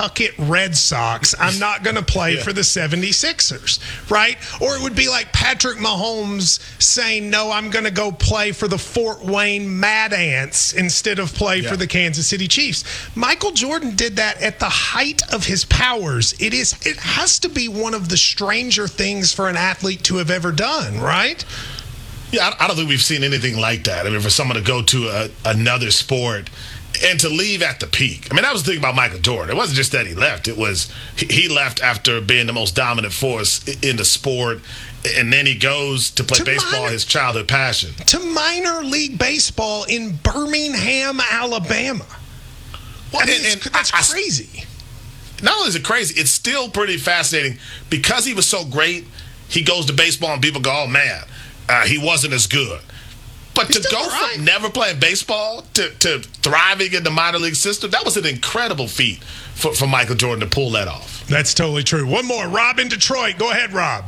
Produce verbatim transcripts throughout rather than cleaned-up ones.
Nantucket Red Sox. I'm not going to play yeah. for the seventy-sixers, right? Or it would be like Patrick Mahomes saying, no, I'm going to go play for the Fort Wayne Mad Ants instead of play yeah. for the Kansas City Chiefs. Michael Jordan did that at the height of his powers. It is. It has to be one of the stranger things for an athlete to have ever done, right? Yeah, I don't think we've seen anything like that. I mean, for someone to go to a, another sport and to leave at the peak. I mean, that was the thing about Michael Jordan. It wasn't just that he left. It was he left after being the most dominant force in the sport, and then he goes to play to baseball, minor, his childhood passion. To minor league baseball in Birmingham, Alabama. Well, and, and, and that's I, crazy. I, not only is it crazy, it's still pretty fascinating. Because he was so great, he goes to baseball and people go, oh, man, uh, he wasn't as good. But He's to go right. from never playing baseball to, to thriving in the minor league system, that was an incredible feat for, for Michael Jordan to pull that off. That's totally true. One more. Rob in Detroit. Go ahead, Rob.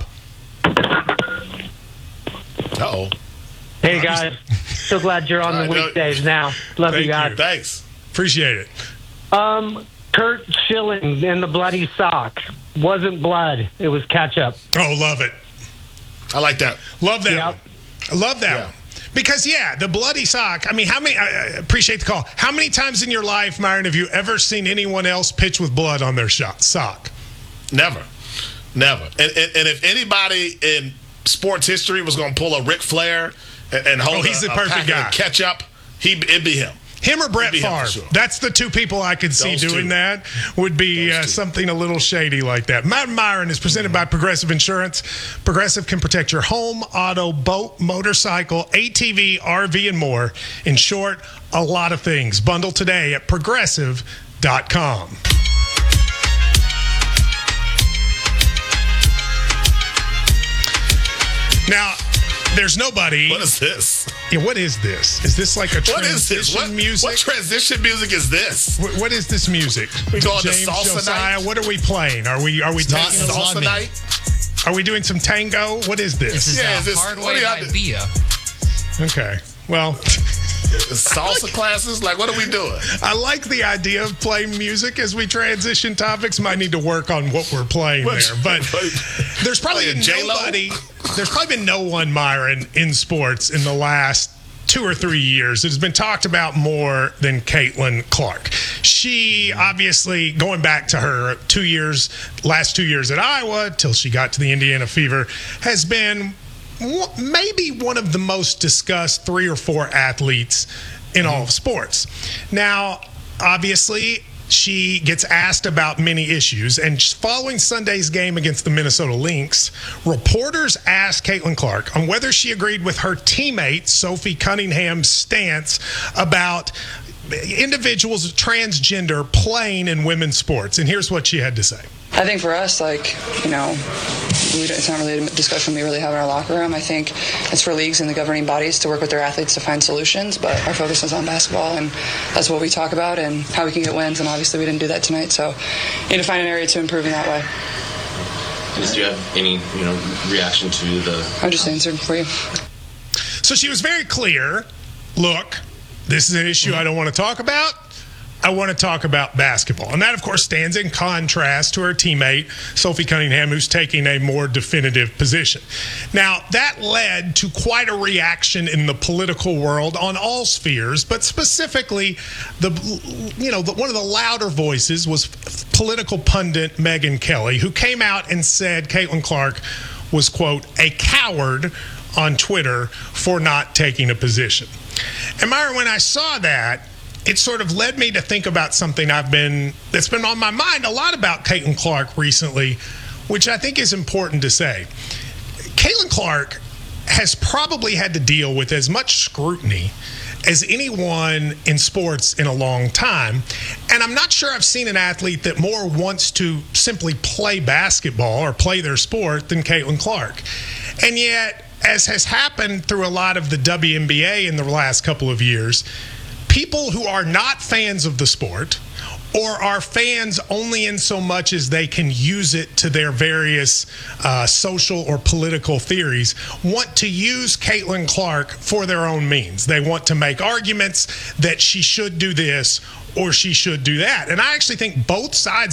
Uh-oh. Hey, guys. So glad you're on the weekdays now. Love you guys. You. Thanks. Appreciate it. Um, Kurt Schilling in the bloody sock. Wasn't blood. It was ketchup. Oh, love it. I like that. Love that yep. one. I love that yeah. one. Because, yeah, the bloody sock, I mean, how many, I appreciate the call. How many times in your life, Myron, have you ever seen anyone else pitch with blood on their shot, sock? Never. Never. And, and, and if anybody in sports history was going to pull a Ric Flair and, and hold oh, he's a, the a perfect guy. ketchup, he'd, it'd be him. Him or Brett Favre. Sure. That's the two people I could see Those doing two. that. Would be uh, something a little shady like that. Matt Myron is presented by Progressive Insurance. Progressive can protect your home, auto, boat, motorcycle, A T V, R V, and more. In short, a lot of things. Bundle today at progressive dot com. Now, there's nobody. What is this? Yeah, what is this? Is this like a transition what is this? What, music? What transition music is this? What, what is this music? We going James to salsa Josiah, night? What are we playing? Are we are we taking salsa night? Are we doing some tango? What is this? This is yeah, a is this, hard way by Via. Okay. Well, salsa classes? Like, what are we doing? I like the idea of playing music as we transition topics. Might need to work on what we're playing Which, there. But there's probably been J-Lo? nobody, there's probably been no one, Myron, in sports in the last two or three years that has been talked about more than Caitlin Clark. She obviously, going back to her two years, last two years at Iowa, till she got to the Indiana Fever, has been maybe one of the most discussed three or four athletes in all of sports. Now, obviously, she gets asked about many issues, and following Sunday's game against the Minnesota Lynx, reporters asked Caitlin Clark on whether she agreed with her teammate Sophie Cunningham's stance about individuals transgender playing in women's sports, and here's what she had to say. I think for us, like, you know, we, it's not really a discussion we really have in our locker room. I think it's for leagues and the governing bodies to work with their athletes to find solutions, but our focus is on basketball, and that's what we talk about and how we can get wins, and obviously we didn't do that tonight, so need to find an area to improve in that way. Do you have any, you know, reaction to the... I just answered for you. So she was very clear. Look, this is an issue mm-hmm. I don't want to talk about. I want to talk about basketball. And that, of course, stands in contrast to her teammate, Sophie Cunningham, who's taking a more definitive position. Now, that led to quite a reaction in the political world on all spheres, but specifically, the you know, the, one of the louder voices was political pundit Megyn Kelly, who came out and said Caitlin Clark was, quote, a coward on Twitter for not taking a position. And Myra, when I saw that, it sort of led me to think about something I've been that's been on my mind a lot about Caitlin Clark recently, which I think is important to say. Caitlin Clark has probably had to deal with as much scrutiny as anyone in sports in a long time. And I'm not sure I've seen an athlete that more wants to simply play basketball or play their sport than Caitlin Clark. And yet, as has happened through a lot of the W N B A in the last couple of years, people who are not fans of the sport or are fans only in so much as they can use it to their various uh, social or political theories want to use Caitlin Clark for their own means. They want to make arguments that she should do this or she should do that. And I actually think both sides